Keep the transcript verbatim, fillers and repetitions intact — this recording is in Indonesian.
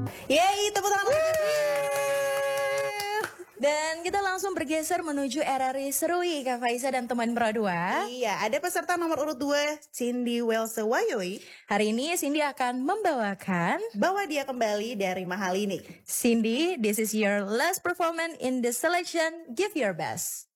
Yeay, tepuk tangan. Dan kita langsung bergeser menuju R R I Serui, Kak Faiza dan teman Pro dua. Iya, ada peserta nomor urut dua, Cindy Welse Wayoi. Hari ini Cindy akan membawakan Bawa Dia Kembali dari Mahal Ini. Cindy, this is your last performance in the selection. Give your best.